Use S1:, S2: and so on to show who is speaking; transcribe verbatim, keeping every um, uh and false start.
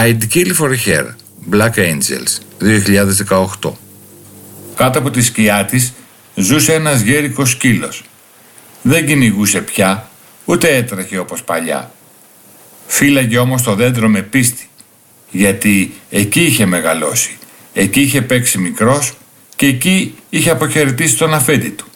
S1: I'd kill for her, Black Angels, δύο χιλιάδες δεκαοκτώ.
S2: Κάτω από τη σκιά της ζούσε ένας γέρικος σκύλος. Δεν κυνηγούσε πια, ούτε έτρεχε όπως παλιά. Φύλαγε όμως το δέντρο με πίστη, γιατί εκεί είχε μεγαλώσει, εκεί είχε παίξει μικρός και εκεί είχε αποχαιρετήσει τον αφέντη του.